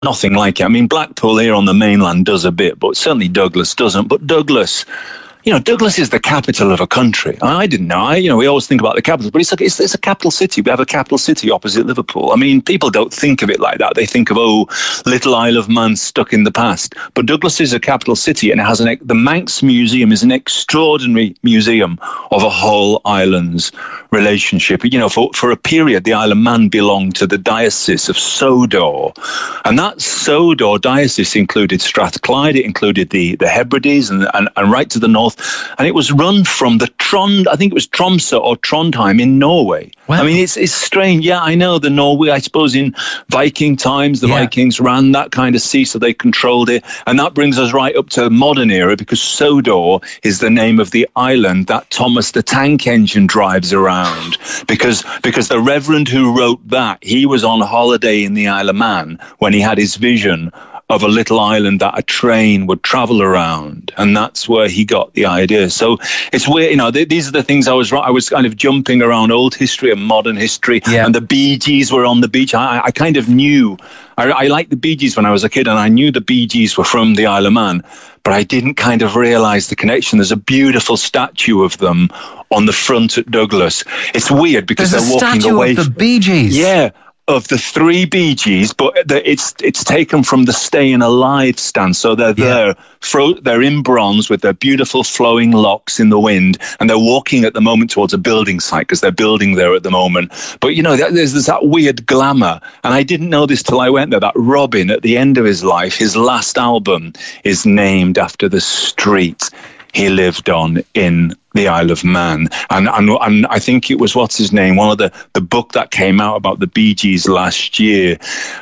nothing like it. I mean, Blackpool here on the mainland does a bit, but certainly Douglas doesn't. But Douglas, Douglas is the capital of a country. I didn't know. We always think about the capital, but it's a capital city. We have a capital city opposite Liverpool. I mean, people don't think of it like that. They think of, little Isle of Man stuck in the past. But Douglas is a capital city, and it has the Manx Museum is an extraordinary museum of a whole island's relationship. For a period, the Isle of Man belonged to the Diocese of Sodor, and that Sodor diocese included Strathclyde, it included the Hebrides, and right to the north. And it was run from I think it was Tromsø or Trondheim in Norway. Wow. I mean, it's strange. Yeah, I know the Norway, I suppose in Viking times, the Vikings ran that kind of sea, so they controlled it. And that brings us right up to the modern era, because Sodor is the name of the island that Thomas the Tank Engine drives around. Because the Reverend who wrote that, he was on holiday in the Isle of Man when he had his vision of a little island that a train would travel around, and that's where he got the idea. So it's weird, these are the things I was kind of jumping around old history and modern history, and the Bee Gees were on the beach. I kind of knew, I liked the Bee Gees when I was a kid, and I knew the Bee Gees were from the Isle of Man, but I didn't kind of realise the connection. There's a beautiful statue of them on the front at Douglas. It's weird because they're walking away. There's a statue of the Bee Gees? Yeah. Of the three Bee Gees, but it's taken from the Staying Alive stand. So they're there, they're in bronze with their beautiful flowing locks in the wind, and they're walking at the moment towards a building site because they're building there at the moment. But there's that weird glamour, and I didn't know this till I went there, that Robin, at the end of his life, his last album is named after the street he lived on in the Isle of Man, and I think it was, what's his name, one of the book that came out about the Bee Gees last year,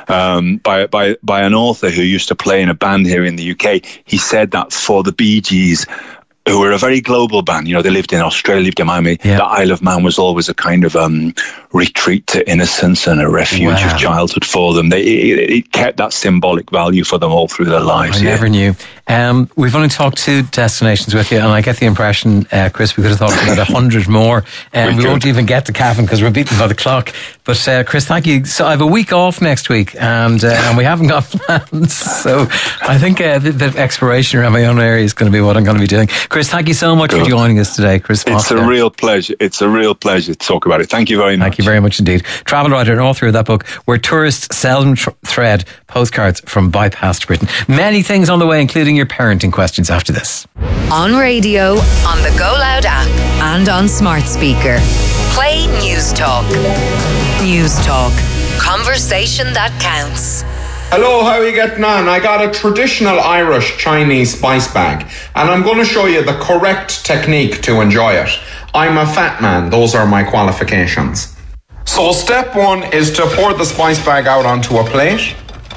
by an author who used to play in a band here in the UK. He said that for the Bee Gees, who were a very global band, they lived in Australia, lived in Miami, the Isle of Man was always a kind of retreat to innocence and a refuge of childhood for them. It kept that symbolic value for them all through their lives. I never knew. We've only talked 2 destinations with you, and I get the impression, Chris, we could have thought about 100 more, and we won't even get to Cavan because we're beaten by the clock. But Chris, thank you. So I have a week off next week, and we haven't got plans. So I think the exploration around my own area is going to be what I'm going to be doing. Chris, thank you so much for joining us today, Chris. It's a real pleasure. It's a real pleasure to talk about it. Thank you very much. Thank you very much indeed. Travel writer and author of that book, Where Tourists Seldom Thread Postcards from Bypassed Britain. Many things on the way, including your parenting questions after this. On radio, on the Go Loud app, and on smart speaker. Play News Talk. News Talk. Conversation that counts. Hello, how are you getting on? I got a traditional Irish Chinese spice bag, and I'm going to show you the correct technique to enjoy it. I'm a fat man, those are my qualifications. So step 1 is to pour the spice bag out onto a plate.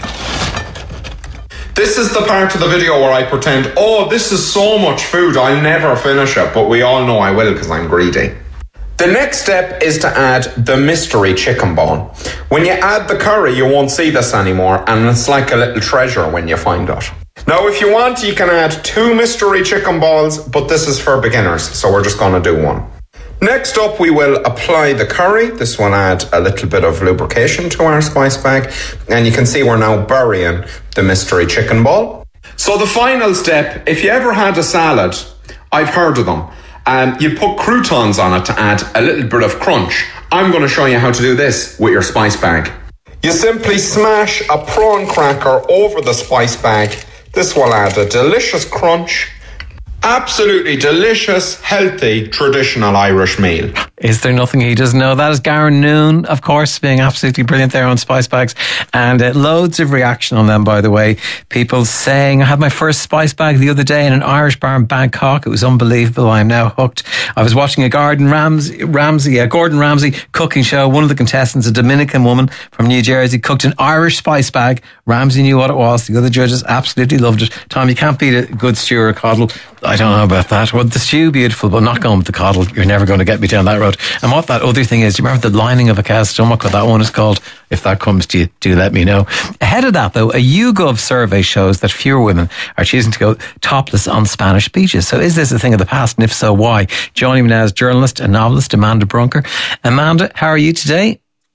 This is the part of the video where I pretend, this is so much food, I'll never finish it, but we all know I will because I'm greedy. The next step is to add the mystery chicken ball. When you add the curry, you won't see this anymore, and it's like a little treasure when you find it. Now, if you want, you can add 2 mystery chicken balls, but this is for beginners, so we're just going to do 1. Next up, we will apply the curry. This will add a little bit of lubrication to our spice bag, and you can see we're now burying the mystery chicken ball. So the final step, if you ever had a salad, I've heard of them. You put croutons on it to add a little bit of crunch. I'm going to show you how to do this with your spice bag. You simply smash a prawn cracker over the spice bag. This will add a delicious crunch. Absolutely delicious, healthy, traditional Irish meal. Is there nothing he doesn't know? That is Garen Noon, of course, being absolutely brilliant there on spice bags. And loads of reaction on them, by the way. People saying, I had my first spice bag the other day in an Irish bar in Bangkok. It was unbelievable. I am now hooked. I was watching a Gordon Ramsay cooking show. One of the contestants, a Dominican woman from New Jersey, cooked an Irish spice bag. Ramsay knew what it was. The other judges absolutely loved it. Tom, you can't beat a good stew or a coddle. I don't know about that. Well, the stew, beautiful, but not going with the coddle. You're never going to get me down that road. And what that other thing is, do you remember the lining of a cow's stomach, what that one is called? If that comes to you, do let me know. Ahead of that, though, a YouGov survey shows that fewer women are choosing to go topless on Spanish beaches. So is this a thing of the past? And if so, why? Joining me now is journalist and novelist Amanda Brunker. Amanda, how are you today?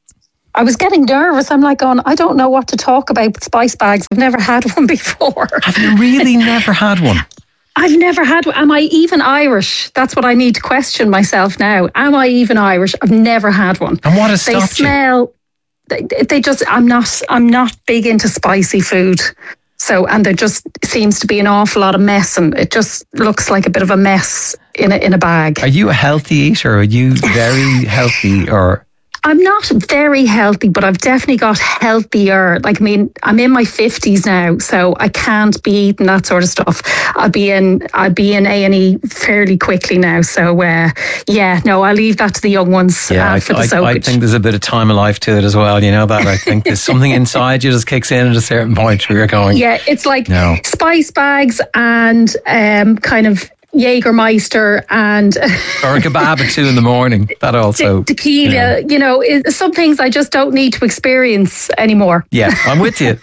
I was getting nervous. I'm like going, I don't know what to talk about with spice bags. I've never had one before. Have you really never had one? I've never had one. Am I even Irish? That's what I need to question myself now. Am I even Irish? I've never had one. And what has stopped you? They just, I'm not big into spicy food. So, and there just seems to be an awful lot of mess, and it just looks like a bit of a mess in a bag. Are you a healthy eater? Are you very healthy, or? I'm not very healthy, but I've definitely got healthier. Like, I mean, I'm in my 50s now, so I can't be eating that sort of stuff. I'll be in A&E fairly quickly now. So, I'll leave that to the young ones. Yeah, for the I think there's a bit of time of life to it as well. You know that? I think there's something inside you just kicks in at a certain point where you're going. Yeah, it's like spice bags and kind of Jägermeister and or a kebab at 2 a.m. That also tequila. Some things I just don't need to experience anymore. Yeah, I'm with you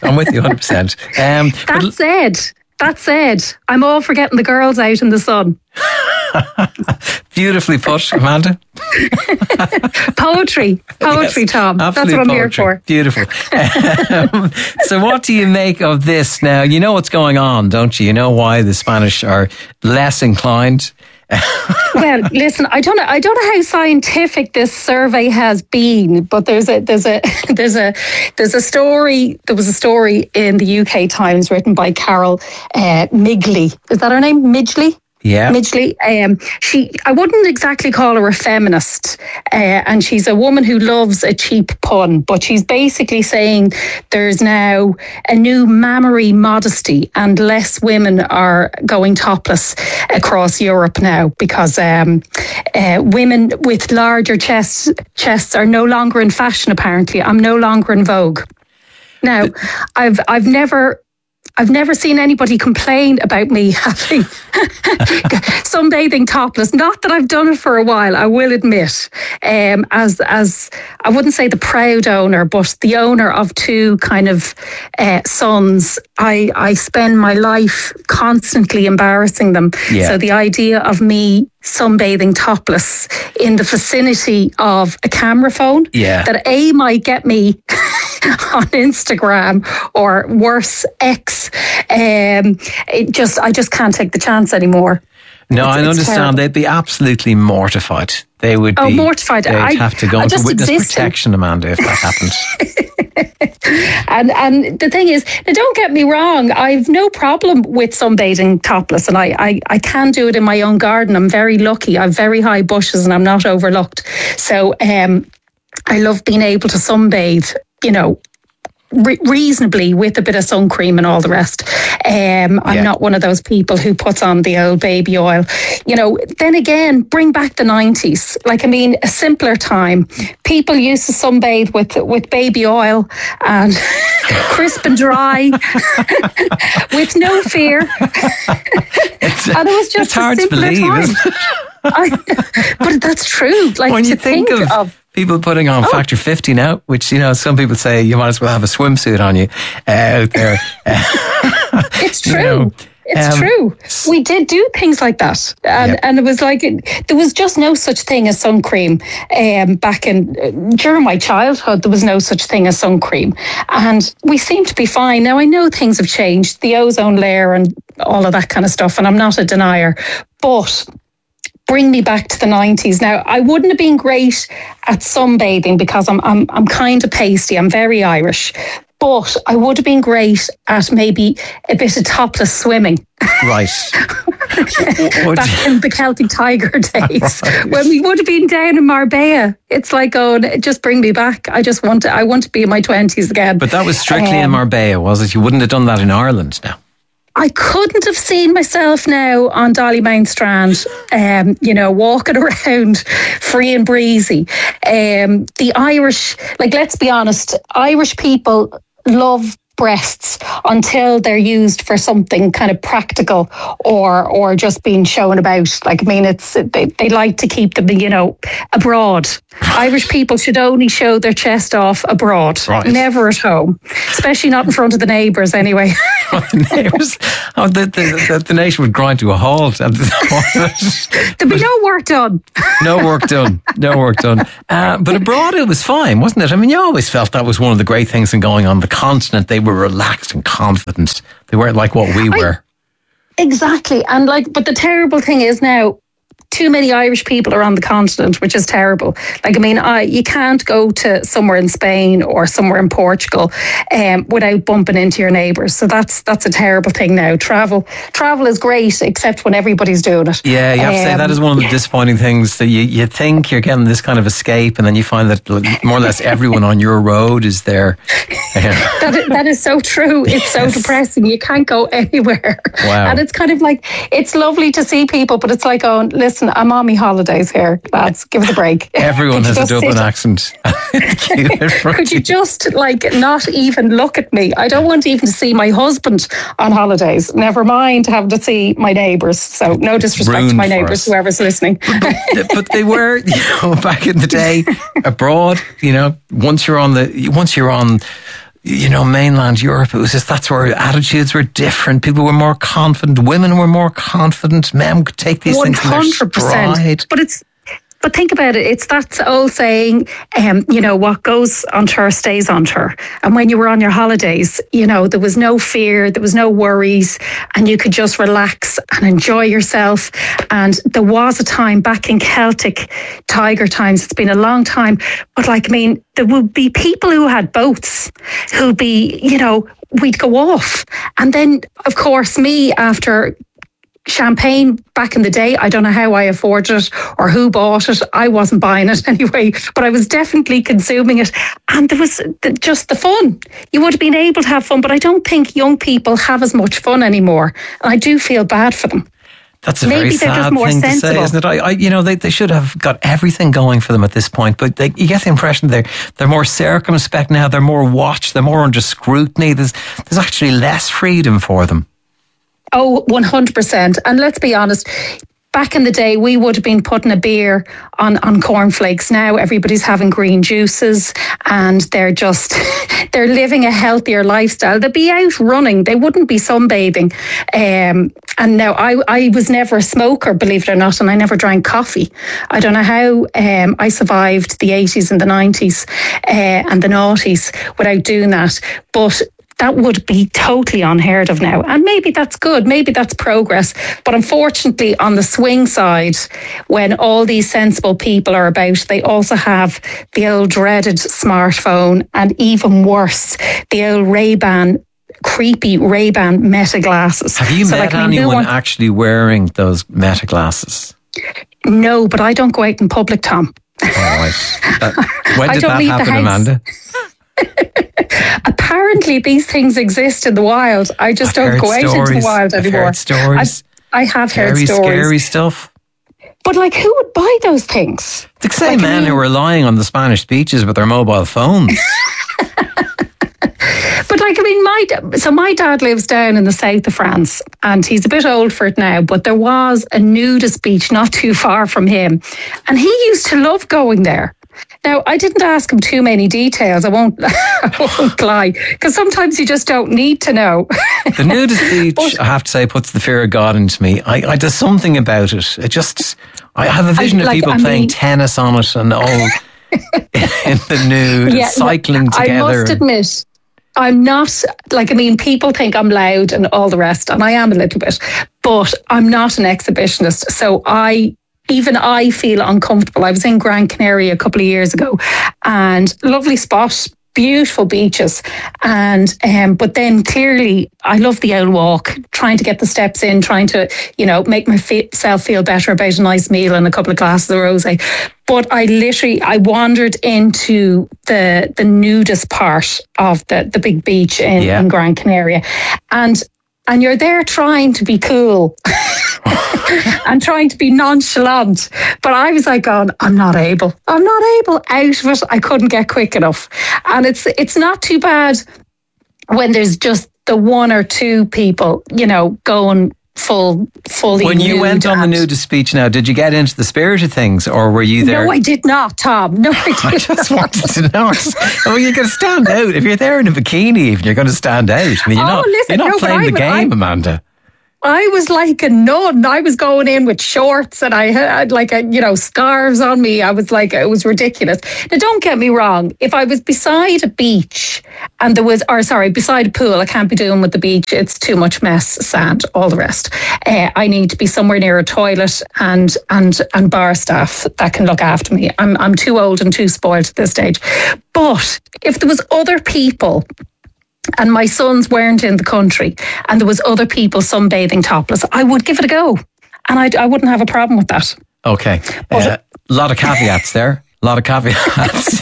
100%. That said, I'm all for getting the girls out in the sun. Beautifully put, Amanda. Poetry, yes, Tom. That's what I'm here for. Beautiful. So what do you make of this now? You know what's going on, don't you? You know why the Spanish are less inclined. Well, listen, I don't know how scientific this survey has been, but there's a story. There was a story in the UK Times written by Carol Midgley. Is that her name? Midgley? Yeah. Midgley. I wouldn't exactly call her a feminist, and she's a woman who loves a cheap pun, but she's basically saying there's now a new mammary modesty and less women are going topless across Europe now because women with larger chests are no longer in fashion, apparently. I'm no longer in vogue. Now, I've never seen anybody complain about me having sunbathing topless. Not that I've done it for a while, I will admit. As I wouldn't say the proud owner, but the owner of 2 kind of sons, I spend my life constantly embarrassing them. Yeah. So the idea of me sunbathing topless in the vicinity of a camera phone that A, might get me on Instagram or worse, X. I just can't take the chance anymore. No, I understand. Terrible. They'd be absolutely mortified. They would be mortified. They'd have to go into witness protection, Amanda, if that happened. And the thing is, now don't get me wrong, I've no problem with sunbathing topless, and I can do it in my own garden. I'm very lucky. I have very high bushes and I'm not overlooked. So I love being able to sunbathe, reasonably with a bit of sun cream and all the rest. I'm not one of those people who puts on the old baby oil. Then again, bring back the 90s. A simpler time. People used to sunbathe with baby oil and crisp and dry with no fear. And it was just it's hard to believe, isn't it? But that's true. When you think of people putting on Factor 50 now, which, some people say you might as well have a swimsuit on you out there. It's true. It's true. We did do things like that. And it was there was just no such thing as sun cream. During my childhood, there was no such thing as sun cream. And we seem to be fine. Now, I know things have changed, the ozone layer and all of that kind of stuff, and I'm not a denier. But bring me back to the 90s. Now, I wouldn't have been great at sunbathing because I'm kind of pasty. I'm very Irish. But I would have been great at maybe a bit of topless swimming. Right. Back in the Celtic Tiger days, when we would have been down in Marbella. It's like, just bring me back. I want to be in my 20s again. But that was strictly in Marbella, was it? You wouldn't have done that in Ireland now. I couldn't have seen myself now on Dollymount Strand, walking around free and breezy. The Irish, let's be honest, Irish people love breasts until they're used for something kind of practical or just being shown about. Like, I mean, they like to keep them, abroad. Irish people should only show their chest off abroad, right. Never at home, especially not in front of the neighbours anyway. The nation would grind to a halt. There'd be no work done. No work done. But abroad it was fine, wasn't it? I mean, you always felt that was one of the great things in going on the continent. They were relaxed and confident. They weren't like what we were. Exactly. And but the terrible thing is now, too many Irish people are on the continent, which is terrible. Like, I mean, you can't go to somewhere in Spain or somewhere in Portugal without bumping into your neighbours. So that's a terrible thing now. Travel is great, except when everybody's doing it. Yeah, you have to say that is one of the disappointing things. That you think you're getting this kind of escape, and then you find that more or less everyone on your road is there. That is so true. It's so depressing. You can't go anywhere. Wow. And it's kind of like, it's lovely to see people, but it's like, oh, listen, I'm on my holidays here, lads. Give it a break. Everyone has a Dublin accent. Could you just not even look at me? I don't want even to see my husband on holidays. Never mind having to see my neighbours. So no disrespect to my neighbours, whoever's listening. But they were, back in the day, abroad. Once you're on mainland Europe, it was just, that's where attitudes were different. People were more confident. Women were more confident. Men could take these things in their stride. But think about it. It's that old saying, what goes on her stays on her. And when you were on your holidays, there was no fear, there was no worries, and you could just relax and enjoy yourself. And there was a time back in Celtic Tiger times, it's been a long time, but there would be people who had boats who'd be, we'd go off. And then, of course, me, after champagne back in the day, I don't know how I afforded it or who bought it. I wasn't buying it anyway, but I was definitely consuming it. And there was just the fun. You would have been able to have fun, but I don't think young people have as much fun anymore. And I do feel bad for them. That's a very sad thing to say, isn't it? They should have got everything going for them at this point, but you get the impression they're more circumspect now. They're more watched. They're more under scrutiny. There's actually less freedom for them. Oh, 100%. And let's be honest, back in the day, we would have been putting a beer on cornflakes. Now everybody's having green juices and they're living a healthier lifestyle. They'd be out running. They wouldn't be sunbathing. And now I was never a smoker, believe it or not, and I never drank coffee. I don't know how I survived the 80s and the 90s and the noughties without doing that. But that would be totally unheard of now. And maybe that's good. Maybe that's progress. But unfortunately, on the swing side, when all these sensible people are about, they also have the old dreaded smartphone, and even worse, the old creepy Ray-Ban Meta glasses. Have you met anyone actually wearing those Meta glasses? No, but I don't go out in public, Tom. All right. When did that happen, Amanda? Apparently these things exist in the wild. I just don't go out into the wild anymore. I've heard stories. I have heard stories. Scary stuff. But who would buy those things? The same men who were lying on the Spanish beaches with their mobile phones. But my dad lives down in the south of France, and he's a bit old for it now, but there was a nudist beach not too far from him, and he used to love going there. Now, I didn't ask him too many details. I won't lie, because sometimes you just don't need to know. The nudist beach, I have to say, puts the fear of God into me. I there's something about it. I have a vision of people playing tennis on it and all in the nude, and cycling together. I must admit, I'm not, people think I'm loud and all the rest, and I am a little bit, but I'm not an exhibitionist. So I feel uncomfortable. I was in Gran Canaria a couple of years ago, and lovely spot, beautiful beaches, and but then clearly I love the old walk, trying to get the steps in, trying to make myself feel better about a nice meal and a couple of glasses of rosé. But I wandered into the nudist part of the big beach in Gran Canaria, and you're there trying to be cool and trying to be nonchalant. But I was going, I'm not able out of it. I couldn't get quick enough. And it's not too bad when there's just the one or two people, going fully When you nude went on the nudist speech now, did you get into the spirit of things, or were you there? No, I did not, Tom. No, I did I just wanted to know. You're going to stand out. If you're there in a bikini, even, you're going to stand out. I mean, you're not playing the game, Amanda. I was like a nun. I was going in with shorts and I had scarves on me. I was like, it was ridiculous. Now, don't get me wrong. If I was beside a beach and beside a pool, I can't be doing with the beach. It's too much mess, sand, all the rest. I need to be somewhere near a toilet and bar staff that can look after me. I'm too old and too spoiled at this stage. But if there was other people, and my sons weren't in the country, and there was other people sunbathing topless, I would give it a go, and I wouldn't have a problem with that. Okay, a lot of caveats there. A lot of caveats.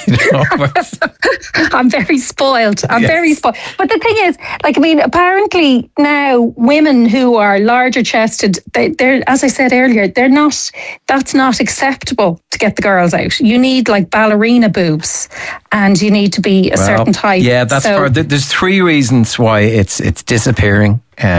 I'm very spoiled. Very spoiled. But the thing is, apparently now women who are larger chested, they're, as I said earlier, that's not acceptable to get the girls out. You need like ballerina boobs and you need to be a certain type. Yeah, there's 3 reasons why it's disappearing.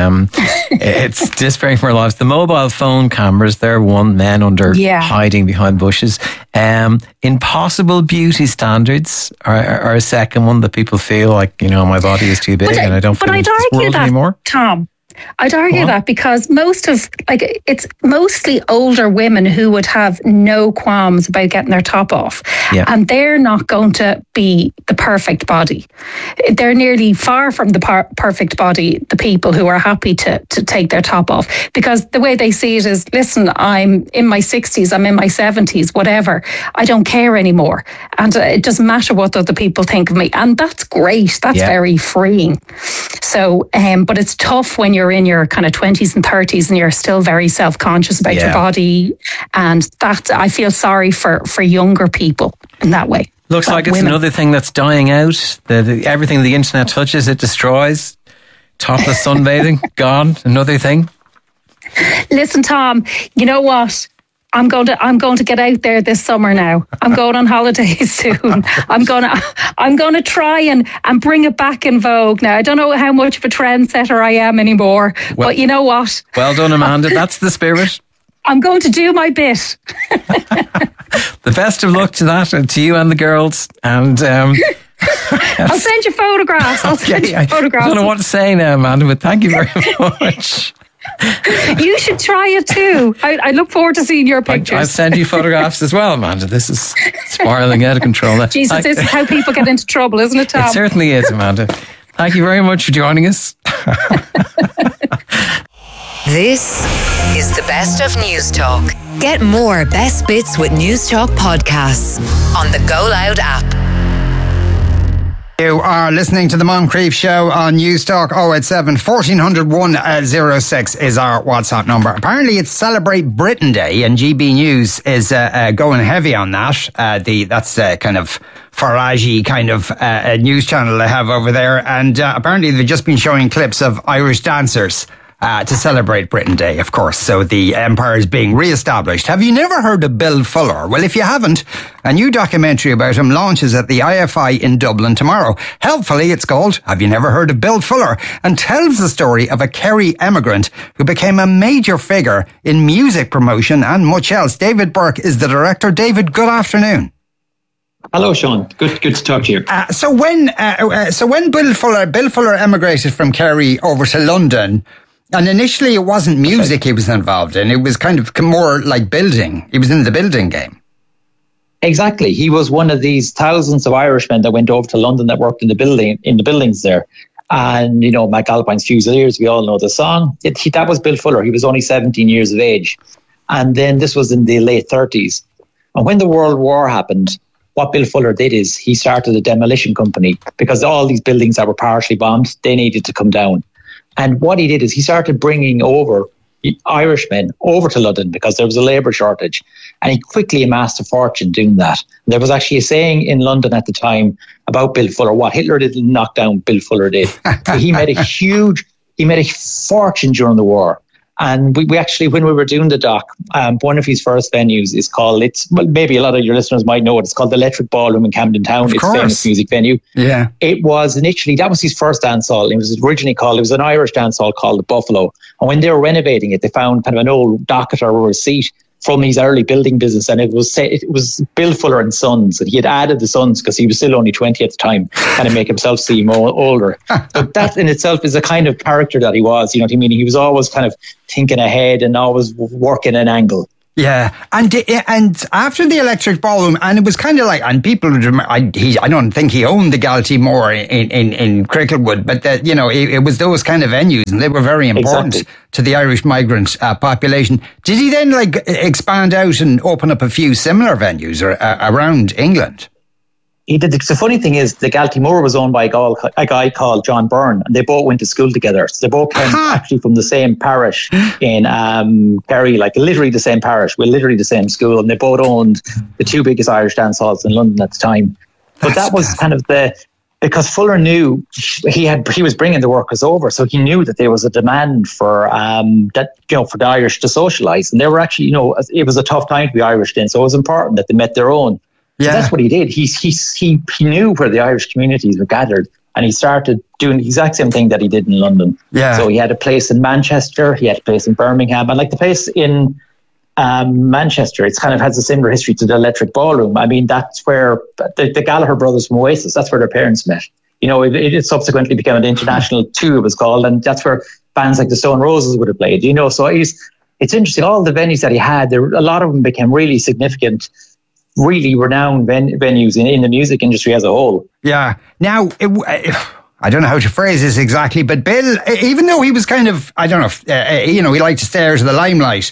It's disappearing from our lives. The mobile phone cameras, they're one, men under hiding behind bushes. Impossible beauty standards are a second one, that people feel like, my body is too big and I don't fit into this world anymore. Tom, I'd argue that because it's mostly older women who would have no qualms about getting their top off. Yeah. And they're not going to be the perfect body. They're nearly far from the perfect body, the people who are happy to take their top off. Because the way they see it is, listen, I'm in my 60s, I'm in my 70s, whatever. I don't care anymore. And it doesn't matter what other people think of me. And that's great. That's very freeing. So, but it's tough when you're in your kind of 20s and 30s and you're still very self-conscious about your body, and that I feel sorry for younger people in that way. Looks like it's another thing that's dying out. Everything the internet touches, it destroys. Topless sunbathing, gone. Another thing. Listen, Tom, you know what? I'm going to get out there this summer now. I'm going on holiday soon. I'm going to try and bring it back in vogue now. I don't know how much of a trendsetter I am anymore, but you know what? Well done, Amanda. That's the spirit. I'm going to do my bit. The best of luck to that, and to you and the girls. And I'll send you photographs. I don't know what to say now, Amanda, but thank you very much. You should try it too. I look forward to seeing your pictures. I'll send you photographs as well, Amanda. This is spiraling out of control now. Jesus, this is how people get into trouble, isn't it, Tom? It certainly is, Amanda. Thank you very much for joining us. This is the best of News Talk. Get more best bits with News Talk podcasts on the Go Loud app. You are listening to the Moncrief Show on News Talk. 087 1400 106 is our WhatsApp number. Apparently it's Celebrate Britain Day, and GB News is going heavy on that. That's kind of Farage kind of news channel they have over there, and apparently they've just been showing clips of Irish dancers to celebrate Britain Day, of course. So the empire is being re-established. Have you never heard of Bill Fuller? Well, if you haven't, a new documentary about him launches at the IFI in Dublin tomorrow. Helpfully, it's called Have You Never Heard of Bill Fuller? And tells the story of a Kerry emigrant who became a major figure in music promotion and much else. David Burke is the director. David, good afternoon. Hello, Sean. Good to talk to you. So when Bill Fuller emigrated from Kerry over to London, and initially it wasn't music he was involved in, it was kind of more like building. He was in the building game. Exactly. He was one of these thousands of Irishmen that went over to London that worked in the buildings there. And, McAlpine's Fusiliers, we all know the song. That was Bill Fuller. He was only 17 years of age. And then this was in the late 30s. And when the World War happened, what Bill Fuller did is he started a demolition company, because all these buildings that were partially bombed, they needed to come down. And what he did is he started bringing over Irishmen over to London because there was a labour shortage. And he quickly amassed a fortune doing that. There was actually a saying in London at the time about Bill Fuller: what Hitler didn't knock down, Bill Fuller did. So he made a fortune during the war. And we actually, when we were doing the doc, one of his first venues is called, maybe a lot of your listeners might know it, it's called the Electric Ballroom in Camden Town. It's a famous music venue. Yeah. It was initially, that was his first dance hall. It was originally called, it was an Irish dance hall called the Buffalo. And when they were renovating it, they found kind of an old docket or a receipt from his early building business, and it was Bill Fuller and Sons, and he had added the Sons because he was still only 20 at the time, kind of make himself seem older. But that in itself is a kind of character that he was, you know what I mean? He was always kind of thinking ahead and always working an angle. Yeah, and after the Electric Ballroom, and it was kind of like, and people, I don't think he owned the Galtymore in Cricklewood, but that, you know, it was those kind of venues, and they were very important to the Irish migrant population. Did he then like expand out and open up a few similar venues around England? He did. The funny thing is, the Galtymore was owned by a guy called John Byrne, and they both went to school together. So they both came actually from the same parish in Kerry, like literally the same parish, with literally the same school, and they both owned the two biggest Irish dance halls in London at the time. But that was kind of because Fuller knew he was bringing the workers over, so he knew that there was a demand for for the Irish to socialise, and they were actually, you know, it was a tough time to be Irish then, so it was important that they met their own. So that's what he did. He knew where the Irish communities were gathered, and he started doing the exact same thing that he did in London. Yeah. So he had a place in Manchester, he had a place in Birmingham, and like the place in Manchester, it's kind of has a similar history to the Electric Ballroom. I mean, that's where the Gallagher brothers from Oasis, that's where their parents met. You know, it subsequently became an international two, it was called, and that's where bands like the Stone Roses would have played. You know, so it's interesting. All the venues that he had, a lot of them became really significant, really renowned venues in the music industry as a whole. Yeah. Now, I don't know how to phrase this exactly, but Bill, even though he was kind of, I don't know, he liked to stay out of the limelight,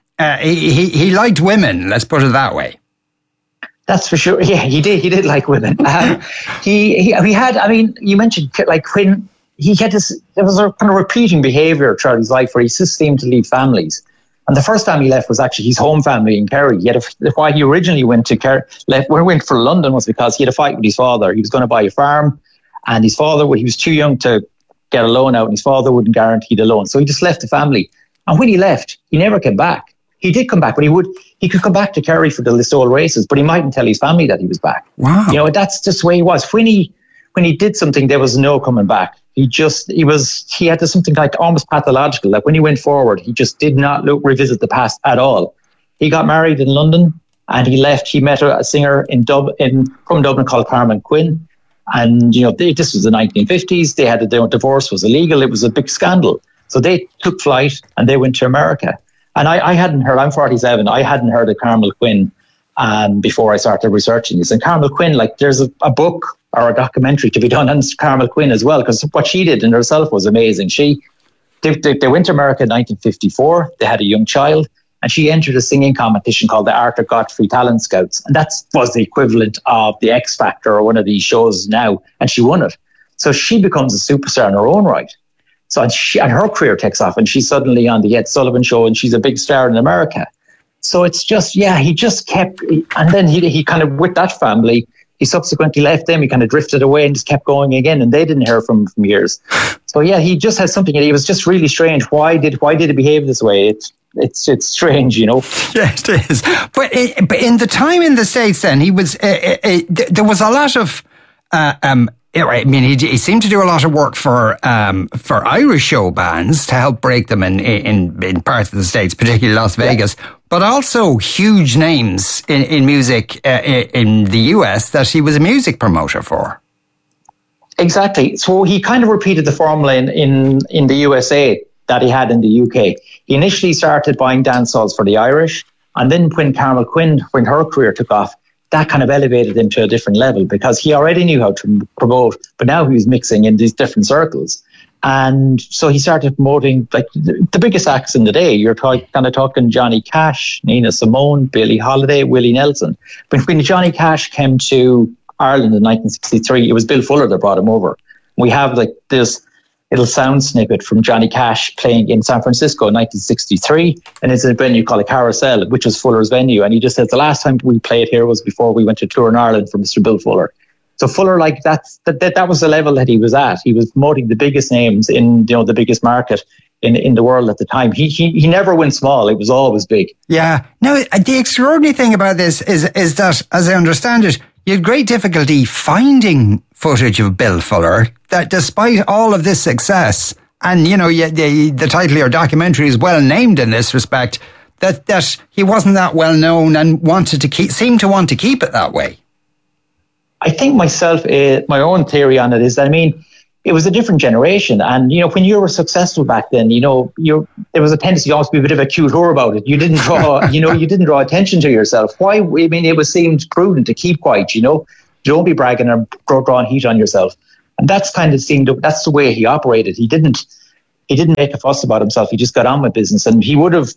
he liked women, let's put it that way. That's for sure. Yeah, he did like women. He had, I mean, you mentioned like when he had this, there was a kind of repeating behaviour throughout his life where he just seemed to leave families. And the first time he left was actually his home family in Kerry. Why he originally went to Kerry, went for London was because he had a fight with his father. He was going to buy a farm, and his father, he was too young to get a loan out, and his father wouldn't guarantee the loan. So he just left the family. And when he left, he never came back. He did come back, but he could come back to Kerry for the Listowel races, but he mightn't tell his family that he was back. Wow. You know, that's just the way he was. When he did something, there was no coming back. He had something like almost pathological. Like when he went forward, he just did not revisit the past at all. He got married in London, and he left. He met a singer from Dublin called Carmen Quinn. And, you know, this was the 1950s. They had their divorce was illegal. It was a big scandal. So they took flight and they went to America. And I hadn't heard, I'm 47, I hadn't heard of Carmel Quinn before I started researching this. And Carmel Quinn, like there's a book or a documentary to be done on Carmel Quinn as well, because what she did in herself was amazing. They went to America in 1954, they had a young child, and she entered a singing competition called the Arthur Godfrey Talent Scouts. And that was the equivalent of the X Factor or one of these shows now, and she won it. So she becomes a superstar in her own right. So and her career takes off, and she's suddenly on the Ed Sullivan Show, and she's a big star in America. So it's just, he just kept, and then he kind of, with that family, he subsequently left them, he kind of drifted away and just kept going again, and they didn't hear from him for years. So he just had something, it was just really strange. Why did he behave this way? It's strange, you know. Yeah, it is. But in the time in the States, then he was there was a lot of. I mean, he seemed to do a lot of work for Irish show bands to help break them in parts of the States, particularly Las Vegas, but also huge names in music in the US that he was a music promoter for. Exactly. So he kind of repeated the formula in the USA that he had in the UK. He initially started buying dance halls for the Irish, and then when Carmel Quinn, when her career took off, that kind of elevated him to a different level because he already knew how to promote, but now he was mixing in these different circles. And so he started promoting like the biggest acts in the day. You're kind of talking Johnny Cash, Nina Simone, Billie Holiday, Willie Nelson. But when Johnny Cash came to Ireland in 1963, it was Bill Fuller that brought him over. We have like this little sound snippet from Johnny Cash playing in San Francisco in 1963, and it's a venue called a Carousel, which was Fuller's venue. And he just said the last time we played here was before we went to tour in Ireland for Mr. Bill Fuller. So Fuller, like that was the level that he was at. He was promoting the biggest names in the biggest market in the world at the time. He never went small. It was always big. Yeah. Now, the extraordinary thing about this is that, as I understand it, you had great difficulty finding footage of Bill Fuller, that despite all of this success, and, you know, the title of your documentary is well named in this respect, that he wasn't that well known and seemed to want to keep it that way. I think my own theory on it is that, I mean, it was a different generation. And, you know, when you were successful back then, you know, there was a tendency to almost be a bit of a cute whore about it. You didn't draw, you didn't draw attention to yourself. Why? I mean, it seemed prudent to keep quiet, you know, don't be bragging or drawing heat on yourself. And that's that's the way he operated. He didn't make a fuss about himself. He just got on with business. And he would have,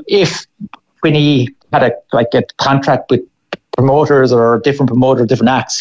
when he had a contract with promoters or different acts,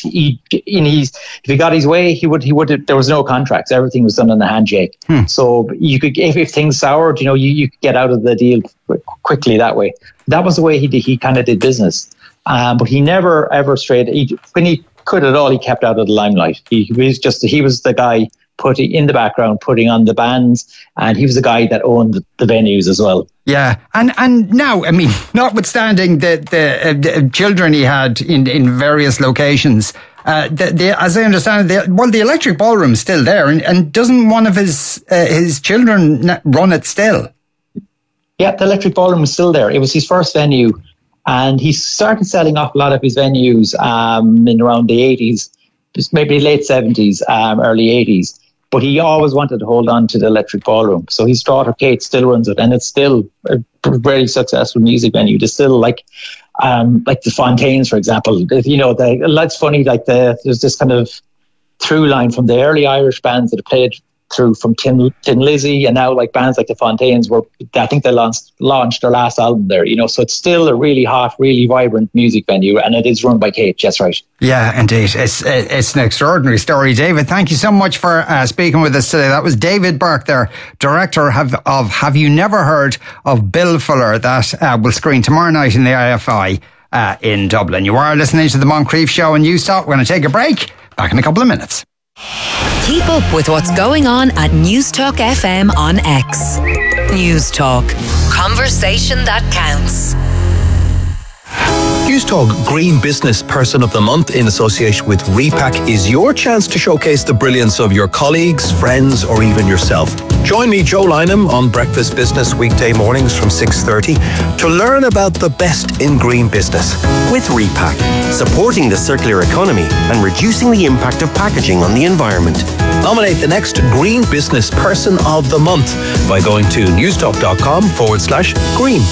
if he got his way, he would there was no contracts, everything was done on the handshake. So you could, if things soured, you know, you could get out of the deal quickly that way. That was the way he kind of did business. But he never ever strayed. When he could at all, he kept out of the limelight. He was the guy putting in the background, putting on the bands, and he was the guy that owned the venues as well. Yeah, and now, I mean, notwithstanding the children he had in various locations, as I understand it, the Electric Ballroom's still there, and doesn't one of his children run it still? Yeah, the Electric Ballroom is still there. It was his first venue, and he started selling off a lot of his venues in around the 80s, just maybe late 70s, early 80s. But he always wanted to hold on to the Electric Ballroom. So his daughter Kate still runs it, and it's still a very successful music venue. There's still like the Fontaines, for example. You know, that's funny. Like there's this kind of through line from the early Irish bands that played through from Tin Lizzy, and now like bands like the Fontaines I think they launched their last album there, you know, so it's still a really hot, really vibrant music venue, and it is run by Kate, that's right. Yeah, indeed. It's an extraordinary story. David, thank you so much for speaking with us today. That was David Burke there, director of Have You Never Heard of Bill Fuller, that will screen tomorrow night in the IFI in Dublin. You are listening to the Moncrief Show on Newstalk. We're going to take a break. Back in a couple of minutes. Keep up with what's going on at Newstalk FM on X. Newstalk. Conversation that counts. Newstalk Green Business Person of the Month in association with Repack is your chance to showcase the brilliance of your colleagues, friends, or even yourself. Join me, Joe Lynham, on Breakfast Business weekday mornings from 6:30 to learn about the best in green business. With Repack, supporting the circular economy and reducing the impact of packaging on the environment. Nominate the next Green Business Person of the Month by going to newstalk.com/green.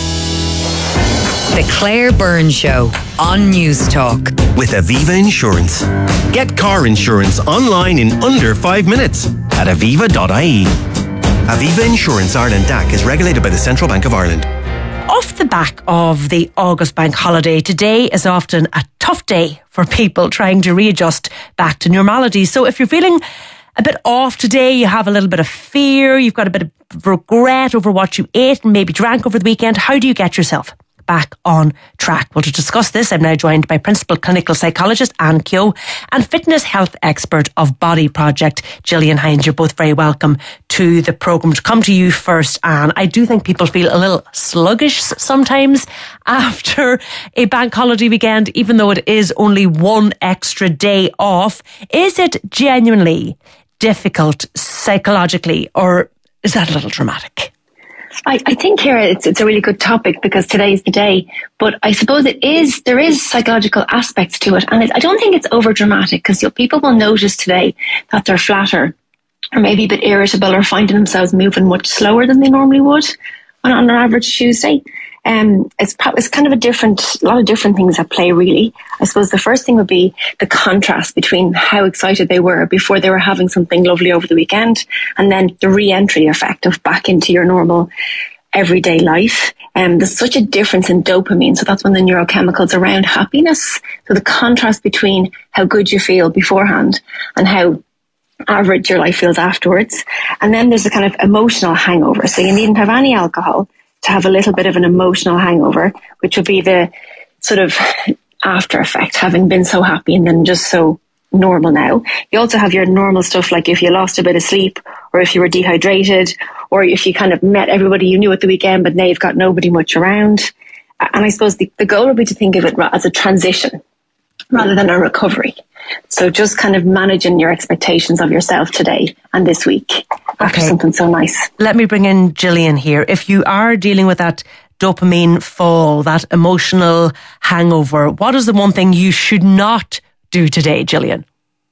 The Claire Byrne Show on Newstalk. With Aviva Insurance. Get car insurance online in under 5 minutes at aviva.ie. Aviva Insurance Ireland DAC is regulated by the Central Bank of Ireland. Off the back of the August bank holiday, today is often a tough day for people trying to readjust back to normality. So if you're feeling a bit off today, you have a little bit of fear, you've got a bit of regret over what you ate and maybe drank over the weekend, how do you get yourself back on track? Well, to discuss this, I'm now joined by Principal Clinical Psychologist Anne Keogh and Fitness Health Expert of Body Project, Gillian Hines. You're both very welcome to the programme. To come to you first, Anne, I do think people feel a little sluggish sometimes after a bank holiday weekend, even though it is only one extra day off. Is it genuinely difficult psychologically, or is that a little dramatic? I think, Ciara, it's a really good topic because today is the day. But I suppose there is psychological aspects to it. And I don't think it's over dramatic because people will notice today that they're flatter or maybe a bit irritable or finding themselves moving much slower than they normally would on an average Tuesday. It's kind of a lot of different things at play, really. I suppose the first thing would be the contrast between how excited they were before they were having something lovely over the weekend, and then the re-entry effect of back into your normal everyday life. There's such a difference in dopamine, so that's one of the neurochemicals around happiness. So the contrast between how good you feel beforehand and how average your life feels afterwards. And then there's a kind of emotional hangover. So you needn't have any alcohol to have a little bit of an emotional hangover, which would be the sort of after effect, having been so happy and then just so normal now. You also have your normal stuff, like if you lost a bit of sleep, or if you were dehydrated, or if you kind of met everybody you knew at the weekend, but now you've got nobody much around. And I suppose the goal would be to think of it as a transition rather than a recovery. So just kind of managing your expectations of yourself today and this week after something so nice. Let me bring in Gillian here. If you are dealing with that dopamine fall, that emotional hangover, what is the one thing you should not do today, Gillian?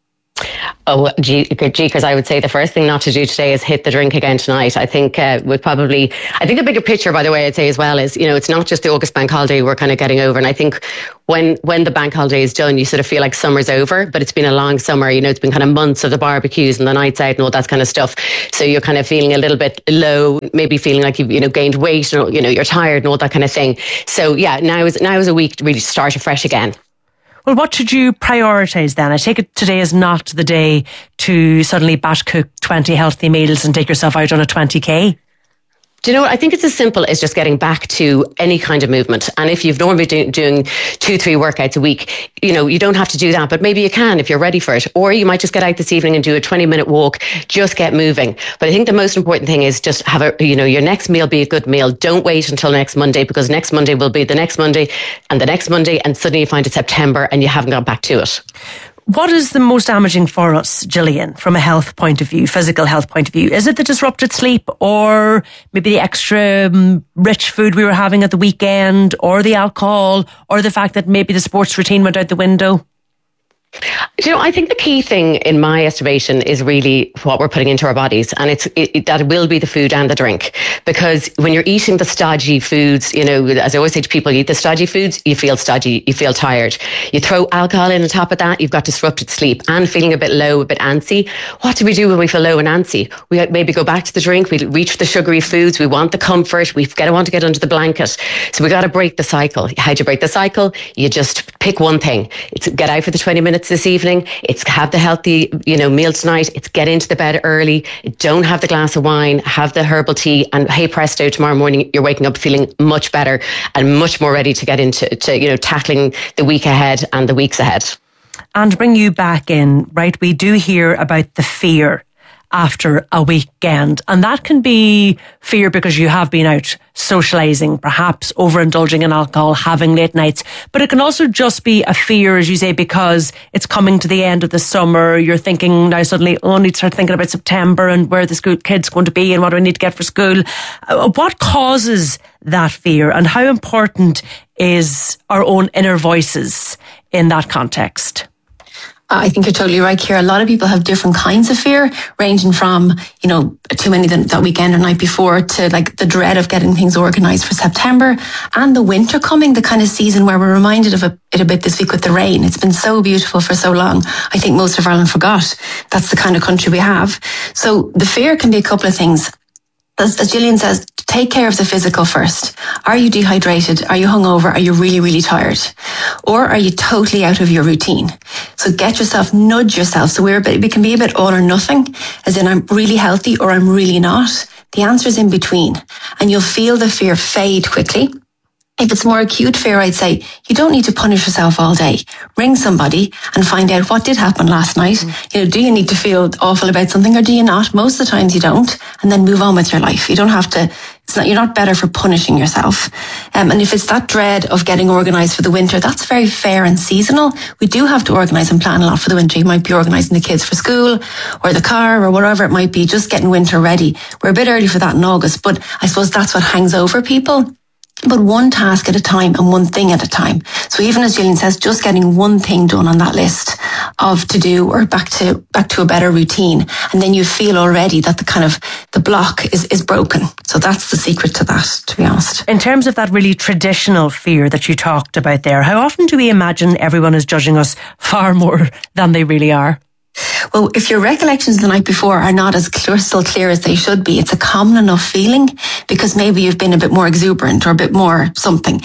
Oh, because I would say the first thing not to do today is hit the drink again tonight. I think I think the bigger picture, by the way, I'd say as well is, it's not just the August bank holiday we're kind of getting over. And I think when the bank holiday is done, you sort of feel like summer's over, but it's been a long summer. It's been kind of months of the barbecues and the nights out and all that kind of stuff. So you're kind of feeling a little bit low, maybe feeling like you've, gained weight, or, you're tired and all that kind of thing. So yeah, now is a week to really start afresh again. Well, what should you prioritise then? I take it today is not the day to suddenly batch cook 20 healthy meals and take yourself out on a 20k. Do you know what? I think it's as simple as just getting back to any kind of movement. And if you've normally been doing 2-3 workouts a week, you don't have to do that, but maybe you can if you're ready for it. Or you might just get out this evening and do a 20-minute walk, just get moving. But I think the most important thing is just have your next meal be a good meal. Don't wait until next Monday, because next Monday will be the next Monday and the next Monday, and suddenly you find it's September and you haven't got back to it. What is the most damaging for us, Gillian, from a health point of view, physical health point of view? Is it the disrupted sleep, or maybe the extra rich food we were having at the weekend, or the alcohol, or the fact that maybe the sports routine went out the window? I think the key thing in my estimation is really what we're putting into our bodies, and that will be the food and the drink. Because when you're eating the stodgy foods, as I always say to people, you eat the stodgy foods, you feel stodgy, you feel tired. You throw alcohol in on top of that, you've got disrupted sleep and feeling a bit low, a bit antsy. What do we do when we feel low and antsy? We maybe go back to the drink, we reach for the sugary foods, we want the comfort, we want to get under the blanket. So we got to break the cycle. How do you break the cycle? You just pick one thing. It's get out for the 20 minutes this evening. It's have the healthy, meal tonight. It's get into the bed early. Don't have the glass of wine. Have the herbal tea. And hey presto, tomorrow morning you're waking up feeling much better and much more ready to get into tackling the week ahead and the weeks ahead. And bring you back in, right? We do hear about the fear after a weekend, and that can be fear because you have been out socialising, perhaps overindulging in alcohol, having late nights, but it can also just be a fear, as you say, because it's coming to the end of the summer. You're thinking now suddenly, I need to start thinking about September and where the school kids going to be and what do I need to get for school. What causes that fear, and how important is our own inner voices in that context? I think you're totally right, Ciara. A lot of people have different kinds of fear, ranging from, too many that weekend or night before, to like the dread of getting things organised for September, and the winter coming, the kind of season where we're reminded of it a bit this week with the rain. It's been so beautiful for so long. I think most of Ireland forgot that's the kind of country we have. So the fear can be a couple of things. As Gillian says, take care of the physical first. Are you dehydrated? Are you hungover? Are you really, really tired? Or are you totally out of your routine? So nudge yourself. So we can be a bit all or nothing, as in I'm really healthy or I'm really not. The answer is in between, and you'll feel the fear fade quickly. If it's more acute fear, I'd say you don't need to punish yourself all day. Ring somebody and find out what did happen last night. Do you need to feel awful about something, or do you not? Most of the times you don't, and then move on with your life. You don't have to. You're not better for punishing yourself. And if it's that dread of getting organised for the winter, that's very fair and seasonal. We do have to organise and plan a lot for the winter. You might be organising the kids for school or the car or whatever it might be, just getting winter ready. We're a bit early for that in August, but I suppose that's what hangs over people. But one task at a time and one thing at a time. So even as Gillian says, just getting one thing done on that list of to do, or back to a better routine. And then you feel already that the block is broken. So that's the secret to that, to be honest. In terms of that really traditional fear that you talked about there, how often do we imagine everyone is judging us far more than they really are? Well, if your recollections the night before are not as crystal clear as they should be, it's a common enough feeling, because maybe you've been a bit more exuberant or a bit more something.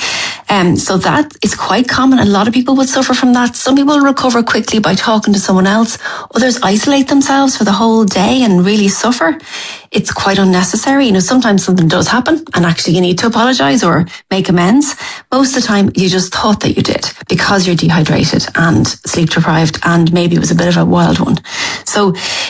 So that is quite common. A lot of people would suffer from that. Some people recover quickly by talking to someone else. Others isolate themselves for the whole day and really suffer. It's quite unnecessary. Sometimes something does happen and actually you need to apologise or make amends. Most of the time you just thought that you did because you're dehydrated and sleep deprived, and maybe it was a bit of a wild one. So,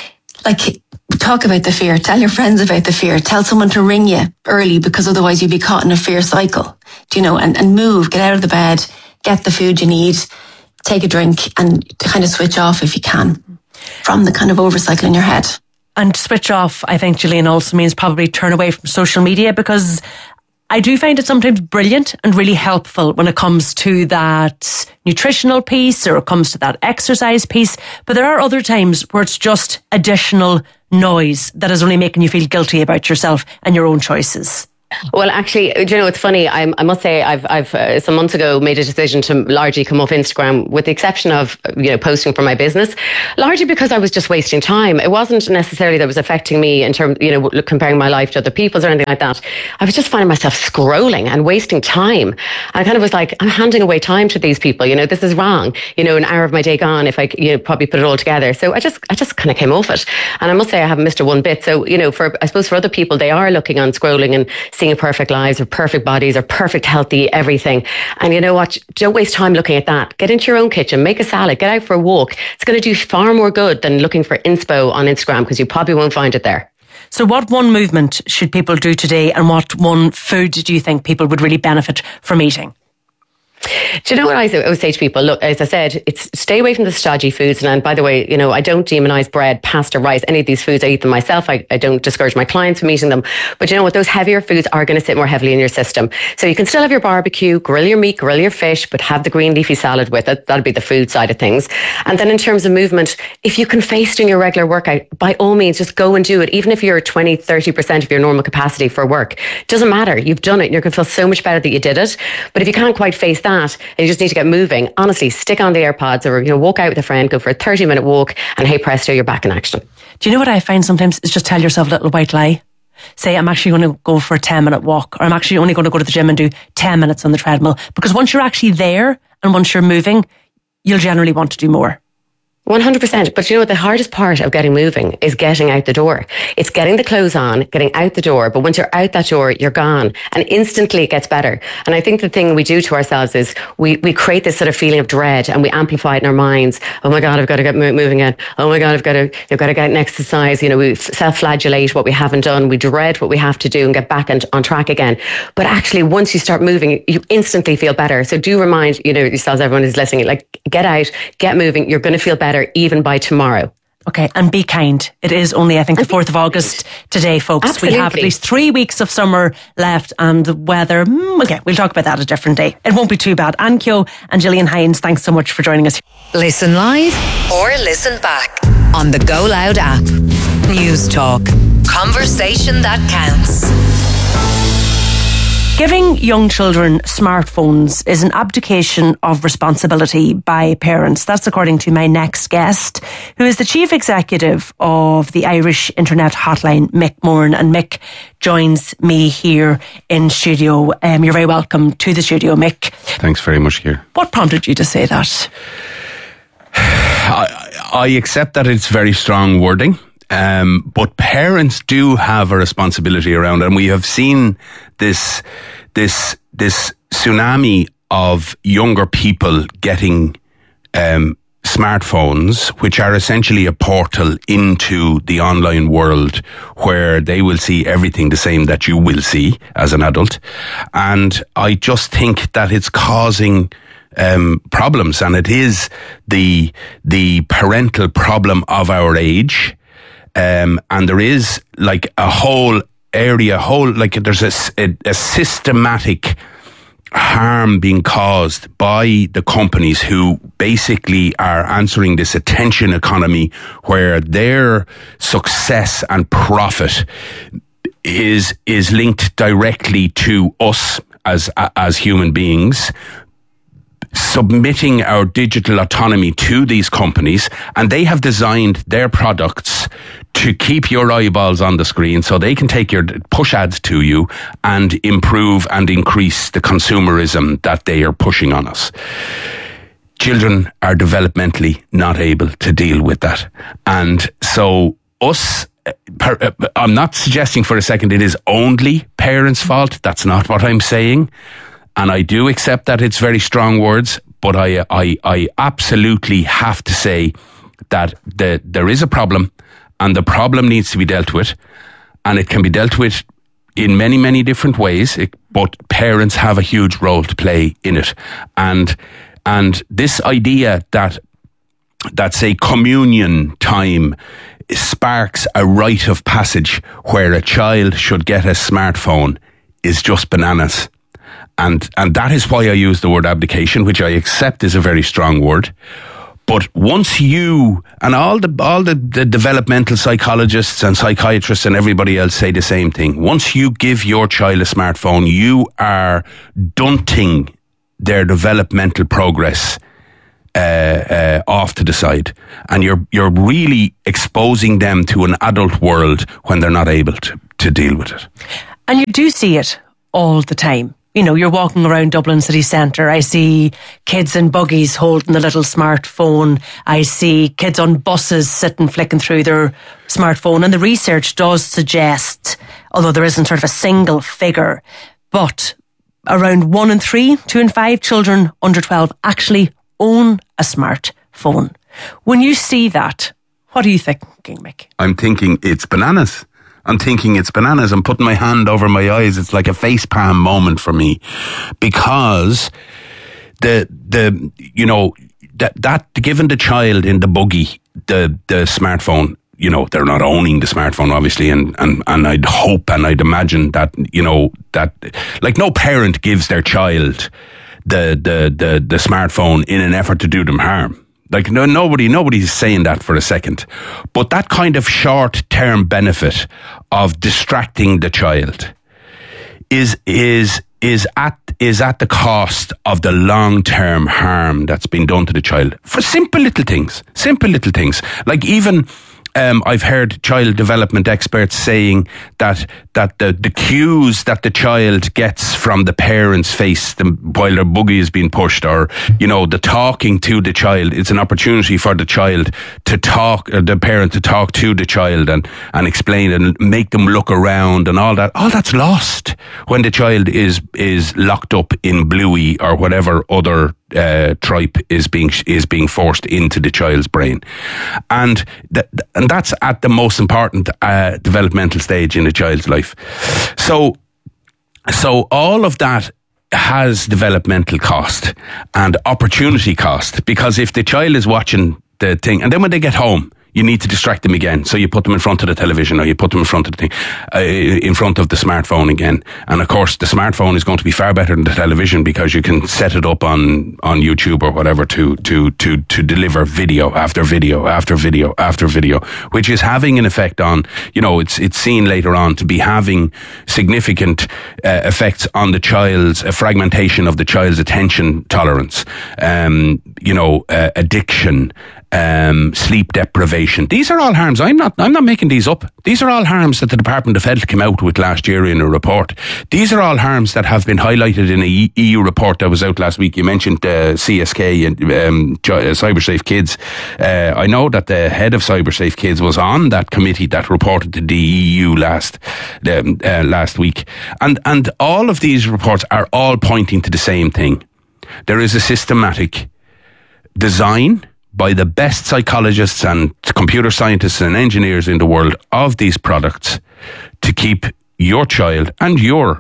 talk about the fear. Tell your friends about the fear. Tell someone to ring you early, because otherwise you'd be caught in a fear cycle. And move, get out of the bed, get the food you need, take a drink, and kind of switch off if you can from the kind of overcycle in your head. And switch off, I think, Gillian, also means probably turn away from social media, because I do find it sometimes brilliant and really helpful when it comes to that nutritional piece or it comes to that exercise piece. But there are other times where it's just additional noise that is only making you feel guilty about yourself and your own choices. Well, actually, it's funny. I must say, I've some months ago made a decision to largely come off Instagram, with the exception of posting for my business, largely because I was just wasting time. It wasn't necessarily that it was affecting me in terms, comparing my life to other people's or anything like that. I was just finding myself scrolling and wasting time. And I kind of was like, I'm handing away time to these people. This is wrong. An hour of my day gone if I probably put it all together. So I just kind of came off it. And I must say I haven't missed it one bit. So I suppose for other people, they are looking on scrolling and seeing perfect lives or perfect bodies or perfect healthy everything. And you know what? Don't waste time looking at that. Get into your own kitchen, make a salad, get out for a walk. It's going to do far more good than looking for inspo on Instagram, because you probably won't find it there. So what one movement should people do today, and what one food do you think people would really benefit from eating? Do you know what I always say to people? Look, as I said, it's stay away from the stodgy foods. And by the way, I don't demonise bread, pasta, rice, any of these foods. I eat them myself. I don't discourage my clients from eating them. But you know what? Those heavier foods are going to sit more heavily in your system. So you can still have your barbecue, grill your meat, grill your fish, but have the green leafy salad with it. That'll be the food side of things. And then in terms of movement, if you can face doing your regular workout, by all means, just go and do it. Even if you're 20, 30% of your normal capacity for work, doesn't matter. You've done it. You're going to feel so much better that you did it. But if you can't quite face that, and you just need to get moving, honestly, stick on the AirPods or walk out with a friend, go for a 30-minute walk, and hey presto, you're back in action. Do you know what I find sometimes is just tell yourself a little white lie. Say, I'm actually going to go for a 10-minute walk, or I'm actually only going to go to the gym and do 10 minutes on the treadmill. Because once you're actually there and once you're moving, you'll generally want to do more. 100%. But the hardest part of getting moving is getting out the door. It's getting the clothes on, getting out the door. But once you're out that door, you're gone. And instantly it gets better. And I think the thing we do to ourselves is we create this sort of feeling of dread, and we amplify it in our minds. Oh my God, I've got to get moving again. Oh my God, I've got to get an exercise. We self-flagellate what we haven't done. We dread what we have to do and get back on track again. But actually, once you start moving, you instantly feel better. So do remind, yourselves, everyone who's listening, get out, get moving. You're going to feel better even by tomorrow. Okay, and be kind. It is only, I think, the 4th of August today, folks. Absolutely. We have at least 3 weeks of summer left, and the weather, okay, we'll talk about that a different day. It won't be too bad. Anne Keogh and Gillian Hines, thanks so much for joining us. Listen live or listen back on the Go Loud app. News Talk. Conversation that counts. Giving young children smartphones is an abdication of responsibility by parents. That's according to my next guest, who is the Chief Executive of the Irish Internet Hotline, Mick Moran. And Mick joins me here in studio. You're very welcome to the studio, Mick. Thanks very much, Keir. What prompted you to say that? I accept that it's very strong wording. But parents do have a responsibility around it, and we have seen this tsunami of younger people getting smartphones, which are essentially a portal into the online world, where they will see everything the same that you will see as an adult. And I just think that it's causing problems, and it is the parental problem of our age. And there is a whole area, there's a systematic harm being caused by the companies who basically are answering this attention economy, where their success and profit is linked directly to us as human beings, submitting our digital autonomy to these companies, and they have designed their products to keep your eyeballs on the screen so they can take your push ads to you and improve and increase the consumerism that they are pushing on us. Children are developmentally not able to deal with that. And so I'm not suggesting for a second it is only parents' fault. That's not what I'm saying. And I do accept that it's very strong words, but I absolutely have to say that there is a problem, and the problem needs to be dealt with, and it can be dealt with in many, many different ways, but parents have a huge role to play in it. And this idea that say communion time sparks a rite of passage where a child should get a smartphone is just bananas. And that is why I use the word abdication, which I accept is a very strong word. But once you, and all the developmental psychologists and psychiatrists and everybody else say the same thing, once you give your child a smartphone, you are dunting their developmental progress off to the side, and you're really exposing them to an adult world when they're not able to deal with it. And you do see it all the time. You know, you're walking around Dublin city centre. I see kids in buggies holding the little smartphone. I see kids on buses sitting flicking through their smartphone. And the research does suggest, although there isn't sort of a single figure, but around 1 in 3, 2 in 5 children under 12 actually own a smartphone. When you see that, what are you thinking, Mick? I'm thinking it's bananas. I'm putting my hand over my eyes. It's like a facepalm moment for me, because that giving the child in the buggy the smartphone, you know, they're not owning the smartphone, obviously, and I'd hope and I'd imagine that, you know, that like no parent gives their child the smartphone in an effort to do them harm. Like nobody's saying that for a second. But that kind of short-term benefit of distracting the child is at the cost of the long-term harm that's been done to the child for simple little things. Like even I've heard child development experts saying that the cues that the child gets from the parent's face while their buggy is being pushed, or, you know, the talking to the child, it's an opportunity for the child to talk, or the parent to talk to the child and explain and make them look around and all that. All that's lost when the child is locked up in Bluey or whatever other tripe is being forced into the child's brain, and that's at the most important developmental stage in a child's life. So all of that has developmental cost and opportunity cost, because if the child is watching the thing, and then when they get home, you need to distract them again. So you put them in front of the television, or you put them in front of the thing, in front of the smartphone again. And of course, the smartphone is going to be far better than the television, because you can set it up on YouTube or whatever to deliver video after video after video after video, which is having an effect on, you know, it's seen later on to be having significant effects on the child's fragmentation of the child's attention tolerance, addiction, sleep deprivation. These are all harms. I'm not making these up. These are all harms that the Department of Health came out with last year in a report. These are all harms that have been highlighted in a EU report that was out last week. You mentioned CSK and CyberSafe Kids. I know that the head of CyberSafe Kids was on that committee that reported to the EU last week. And all of these reports are all pointing to the same thing. There is a systematic design by the best psychologists and computer scientists and engineers in the world of these products to keep your child and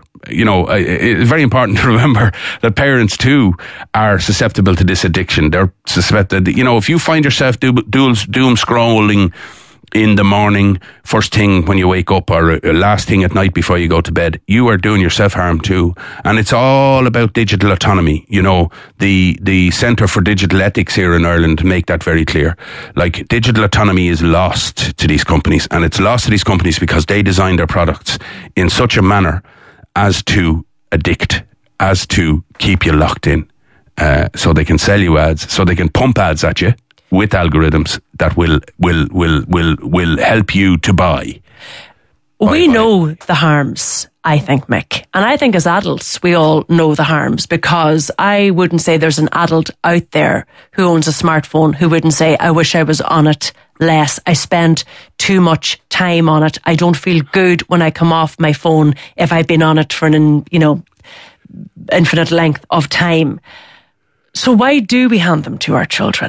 it's very important to remember that parents too are susceptible to this addiction. They're susceptible, if you find yourself doom scrolling in the morning, first thing when you wake up, or last thing at night before you go to bed, you are doing yourself harm too. And it's all about digital autonomy. You know, the Centre for Digital Ethics here in Ireland make that very clear. Like, digital autonomy is lost to these companies, and it's lost to these companies because they design their products in such a manner as to addict, as to keep you locked in, so they can sell you ads, so they can pump ads at you. with algorithms that will help you to buy. We know the harms, I think, Mick. And I think as adults, we all know the harms, because I wouldn't say there's an adult out there who owns a smartphone who wouldn't say, I wish I was on it less. I spend too much time on it. I don't feel good when I come off my phone if I've been on it for an, infinite length of time. So why do we hand them to our children?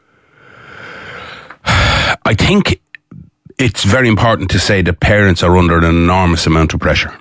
I think it's very important to say that parents are under an enormous amount of pressure.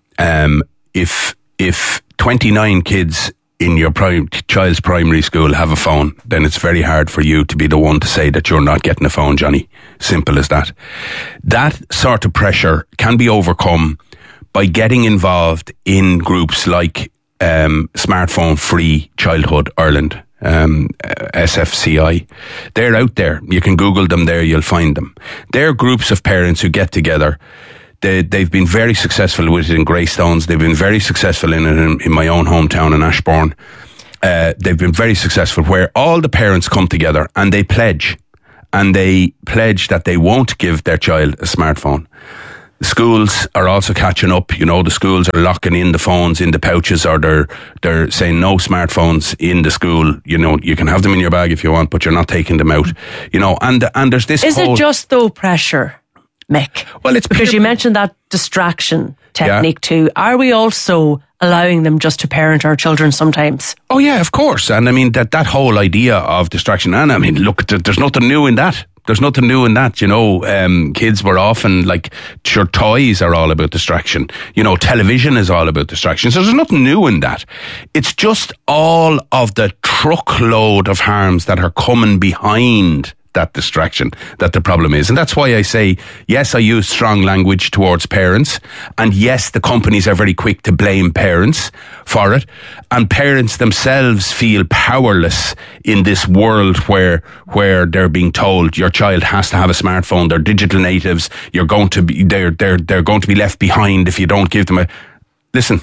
If 29 kids in your child's primary school have a phone, then it's very hard for you to be the one to say that you're not getting a phone, Johnny. Simple as that. That sort of pressure can be overcome by getting involved in groups like Smartphone Free Childhood Ireland, SFCI. They're out there. You can Google them there, you'll find them. They're groups of parents who get together. They've been very successful with it in Greystones. They've been very successful in it in my own hometown in Ashbourne. They've been very successful where all the parents come together and they pledge. And they pledge that they won't give their child a smartphone. The schools are also catching up. The schools are locking in the phones in the pouches, or they're saying no smartphones in the school. You can have them in your bag if you want, but you're not taking them out. And there's this. Is it just though pressure, Mick? Well, it's because you mentioned that distraction technique too. Are we also allowing them just to parent our children sometimes? Oh yeah, of course. And I mean that whole idea of distraction. And I mean, look, there's nothing new in that. There's nothing new in that, kids were often toys are all about distraction. Television is all about distraction. So there's nothing new in that. It's just all of the truckload of harms that are coming behind that distraction that the problem is. And that's why I say, yes, I use strong language towards parents. And yes, the companies are very quick to blame parents for it. And parents themselves feel powerless in this world where they're being told your child has to have a smartphone. They're digital natives. They're going to be left behind if you don't give them a... Listen,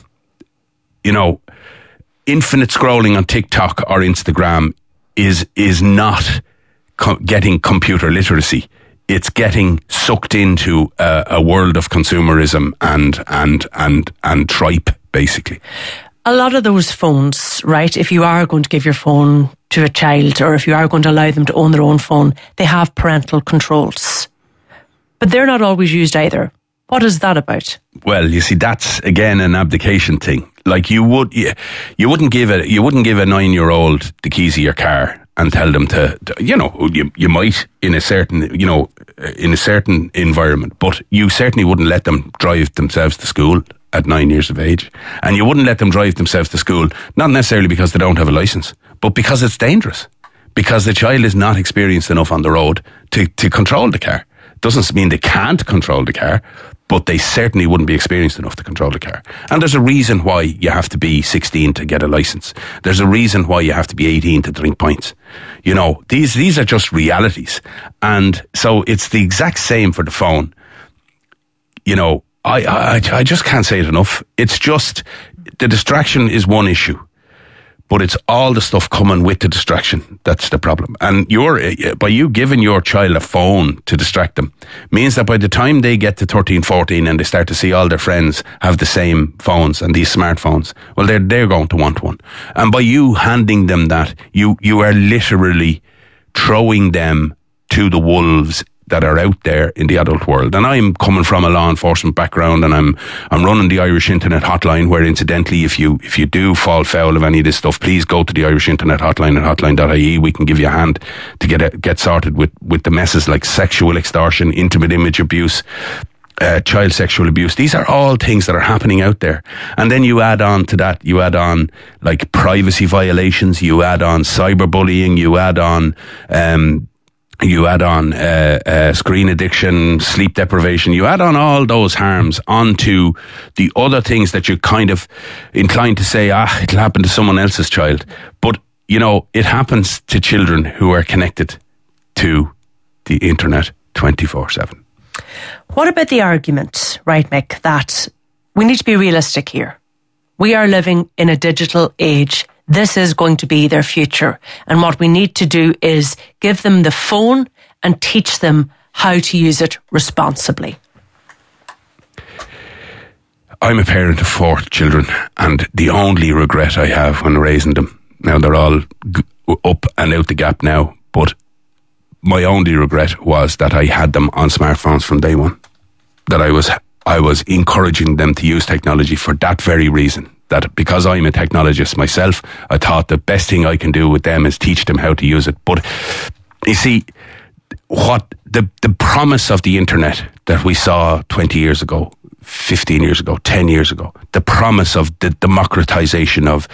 infinite scrolling on TikTok or Instagram is not getting computer literacy. It's getting sucked into a world of consumerism and tripe, basically. A lot of those phones, right, if you are going to give your phone to a child, or if you are going to allow them to own their own phone, they have parental controls. But they're not always used either. What is that about? Well, you see, that's again an abdication thing. Like you wouldn't give a 9-year-old the keys of your car and tell them to you might in a certain environment, but you certainly wouldn't let them drive themselves to school at 9 years of age. And you wouldn't let them drive themselves to school, not necessarily because they don't have a license, but because it's dangerous. Because the child is not experienced enough on the road to control the car. Doesn't mean they can't control the car, but they certainly wouldn't be experienced enough to control the car. And there's a reason why you have to be 16 to get a license. There's a reason why you have to be 18 to drink pints. These are just realities. And so it's the exact same for the phone. I just can't say it enough. It's just, the distraction is one issue, but it's all the stuff coming with the distraction that's the problem. And by you giving your child a phone to distract them means that by the time they get to 13, 14 and they start to see all their friends have the same phones and these smartphones, well, they're going to want one. And by you handing them that, you are literally throwing them to the wolves that are out there in the adult world. And I'm coming from a law enforcement background, and I'm running the Irish Internet Hotline, where incidentally, if you do fall foul of any of this stuff, please go to the Irish Internet Hotline at hotline.ie. We can give you a hand to get sorted with the messes like sexual extortion, intimate image abuse, child sexual abuse. These are all things that are happening out there. And then you add on to that, like privacy violations, you add on cyberbullying, you add on screen addiction, sleep deprivation. You add on all those harms onto the other things that you're kind of inclined to say, it'll happen to someone else's child. But, it happens to children who are connected to the internet 24/7. What about the argument, right, Mick, that we need to be realistic here? We are living in a digital age This is going to be their future. And what we need to do is give them the phone and teach them how to use it responsibly. I'm a parent of 4 children, and the only regret I have when raising them, now they're all up and out the gap now, but my only regret was that I had them on smartphones from day one. That I was encouraging them to use technology for that very reason. That because I'm a technologist myself, I thought the best thing I can do with them is teach them how to use it. But you see, what the promise of the internet that we saw 20 years ago, 15 years ago, 10 years ago, the promise of the democratization of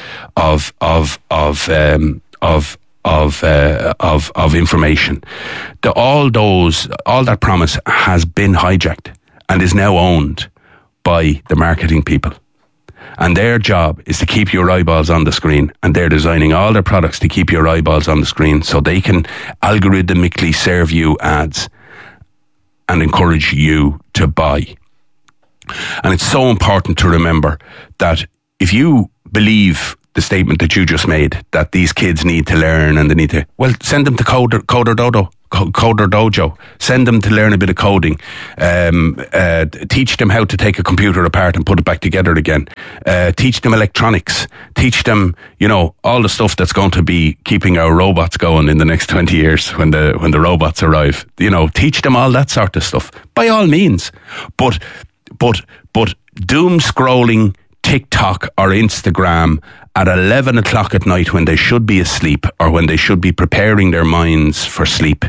information, all that promise has been hijacked and is now owned by the marketing people. And their job is to keep your eyeballs on the screen, and they're designing all their products to keep your eyeballs on the screen so they can algorithmically serve you ads and encourage you to buy. And it's so important to remember that if you believe the statement that you just made, that these kids need to learn and they need to, well, send them to Coder Dojo. Send them to learn a bit of coding. Teach them how to take a computer apart and put it back together again. Teach them electronics. Teach them, all the stuff that's going to be keeping our robots going in the next 20 years when the robots arrive. Teach them all that sort of stuff. By all means. But doom scrolling TikTok or Instagram at 11 o'clock at night when they should be asleep or when they should be preparing their minds for sleep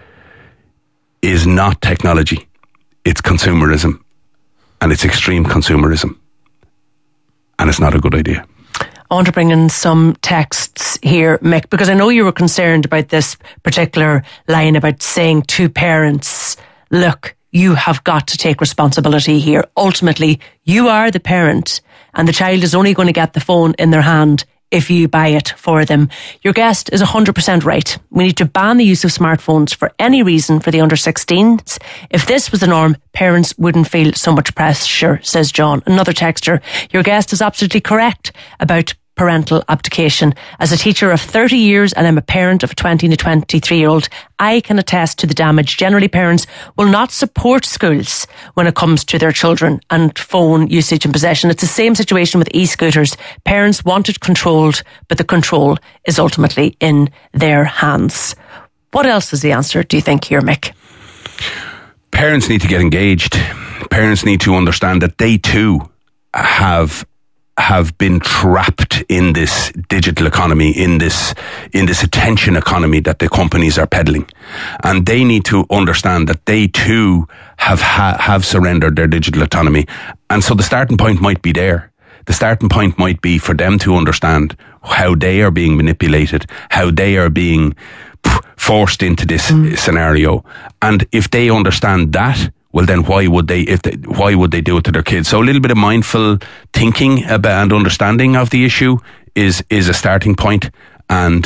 is not technology. It's consumerism, and it's extreme consumerism, and it's not a good idea. I want to bring in some texts here, Mick, because I know you were concerned about this particular line about saying to parents, look, you have got to take responsibility here. Ultimately, you are the parent, and the child is only going to get the phone in their hand if you buy it for them. Your guest is 100% right. We need to ban the use of smartphones for any reason for the under 16s. If this was the norm, parents wouldn't feel so much pressure, says John. Another texter, your guest is absolutely correct about parental abdication. As a teacher of 30 years and I'm a parent of a 20 to 23-year-old, I can attest to the damage. Generally, parents will not support schools when it comes to their children and phone usage and possession. It's the same situation with e-scooters. Parents want it controlled, but the control is ultimately in their hands. What else is the answer, do you think, here, Mick? Parents need to get engaged. Parents need to understand that they too have been trapped in this digital economy, in this attention economy that the companies are peddling, and they need to understand that they too have surrendered their digital autonomy. And so the starting point might be there. The starting point might be for them to understand how they are being manipulated, how they are being forced into this scenario, and if they understand that, well, then why would they do it to their kids? So a little bit of mindful thinking about and understanding of the issue is a starting point. And,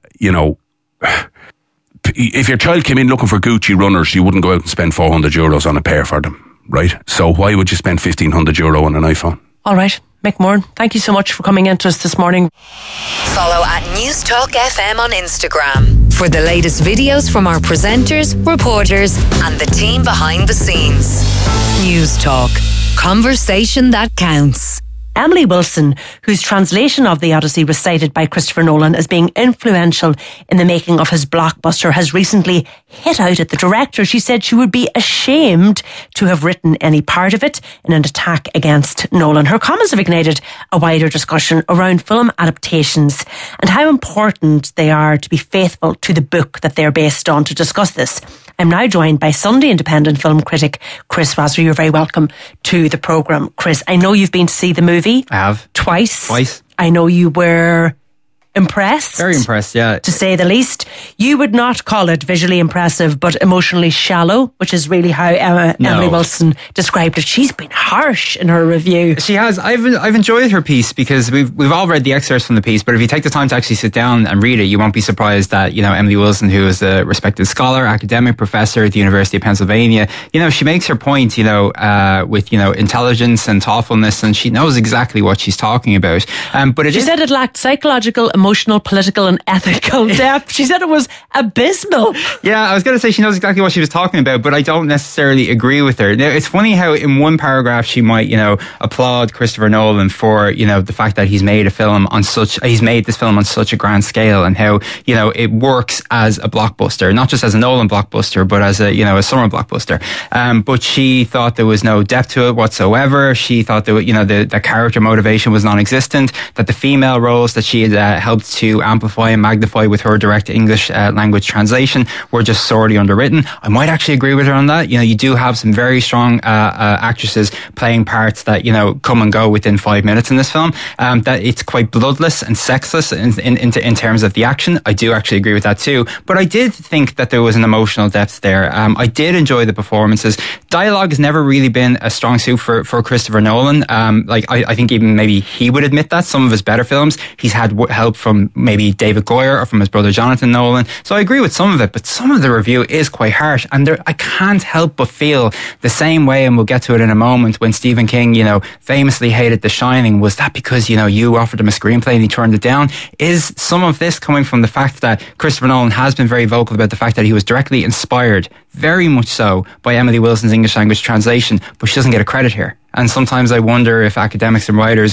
if your child came in looking for Gucci runners, you wouldn't go out and spend €400 on a pair for them, right? So why would you spend €1,500 on an iPhone? All right. Mick Moran, thank you so much for coming in to us this morning. Follow at News Talk FM on Instagram for the latest videos from our presenters, reporters, and the team behind the scenes. News Talk. Conversation that counts. Emily Wilson, whose translation of The Odyssey was cited by Christopher Nolan as being influential in the making of his blockbuster, has recently hit out at the director. She said she would be ashamed to have written any part of it in an attack against Nolan. Her comments have ignited a wider discussion around film adaptations and how important they are to be faithful to the book that they're based on. To discuss this, I'm now joined by Sunday Independent film critic Chris Razzer. You're very welcome to the programme, Chris. I know you've been to see the movie. I have. Twice. I know you were impressed. Very impressed, yeah. To say the least. You would not call it visually impressive, but emotionally shallow, which is really how Emily Wilson described it. She's been harsh in her review. She has. I've enjoyed her piece because we've all read the excerpts from the piece, but if you take the time to actually sit down and read it, you won't be surprised that, Emily Wilson, who is a respected scholar, academic, professor at the University of Pennsylvania, she makes her point, with, intelligence and thoughtfulness, and she knows exactly what she's talking about. But she said it lacked psychological, emotional, political and ethical depth. She said it was abysmal. Yeah, I was going to say she knows exactly what she was talking about, but I don't necessarily agree with her. Now, it's funny how in one paragraph she might, applaud Christopher Nolan for, the fact that he's made this film on such a grand scale, and how, it works as a blockbuster, not just as a Nolan blockbuster, but as a summer blockbuster. But she thought there was no depth to it whatsoever. She thought that, the character motivation was non-existent, that the female roles that she had helped to amplify and magnify with her direct English language translation were just sorely underwritten. I might actually agree with her on that. You do have some very strong actresses playing parts that, come and go within 5 minutes in this film. That it's quite bloodless and sexless in terms of the action. I do actually agree with that too. But I did think that there was an emotional depth there. I did enjoy the performances. Dialogue has never really been a strong suit for Christopher Nolan. I think even maybe he would admit that some of his better films, he's had help from maybe David Goyer or from his brother Jonathan Nolan. So I agree with some of it, but some of the review is quite harsh. And I can't help but feel the same way, and we'll get to it in a moment, when Stephen King, famously hated The Shining. Was that because, you offered him a screenplay and he turned it down? Is some of this coming from the fact that Christopher Nolan has been very vocal about the fact that he was directly inspired, very much so, by Emily Wilson's English language translation, but she doesn't get a credit here? And sometimes I wonder if academics and writers